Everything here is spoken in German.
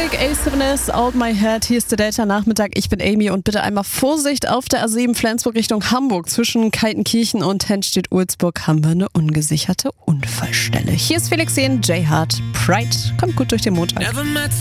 Musik, A7S, Out My Head, hier ist der Delta-Nachmittag, ich bin Amy und bitte einmal Vorsicht auf der A7 Flensburg Richtung Hamburg. Zwischen Kaltenkirchen und Hennstedt-Ulzburg haben wir eine ungesicherte Unfallstelle. Hier ist Felix Jähn, J-Hart, Pride, kommt gut durch den Montag.